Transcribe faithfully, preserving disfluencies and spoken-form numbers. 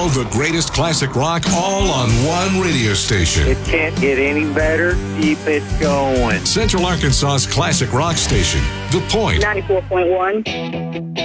All the greatest classic rock, all on one radio station. It can't get any better. Keep it going. Central Arkansas's classic rock station, The Point. ninety-four point one.